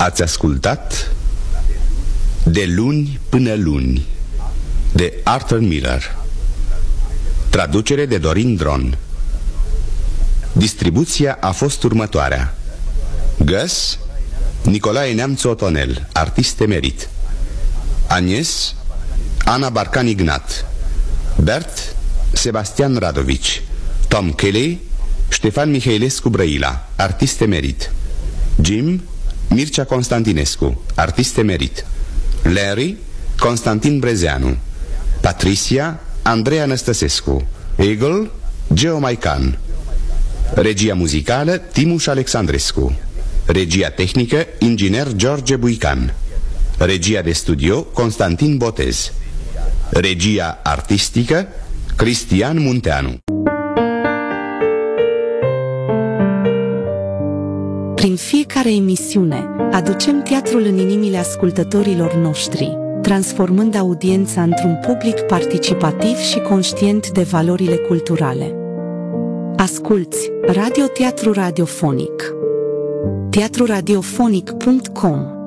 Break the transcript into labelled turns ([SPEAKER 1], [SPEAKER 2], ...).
[SPEAKER 1] Ați ascultat De luni până luni de Arthur Miller. Traducere de Dorin Dron. Distribuția a fost următoarea: Găs, Nicolae Neamțu Otonel, artist emerit. Agnes, Ana Barcan Ignat. Bert, Sebastian Radovici. Tom Kelly, Ștefan Mihailescu Brăila, artist emerit. Jim, Mircea Constantinescu, artist emerit. Larry, Constantin Brezeanu. Patricia, Andreea Năstăsescu. Eagle, Geo Maican. Regia muzicală, Timuș Alexandrescu. Regia tehnică, inginer George Buican. Regia de studio, Constantin Botez. Regia artistică, Cristian Munteanu.
[SPEAKER 2] Prin fiecare emisiune, aducem teatrul în inimile ascultătorilor noștri, transformând audiența într-un public participativ și conștient de valorile culturale. Asculți Radio Teatru Radiofonic. teatruradiofonic.com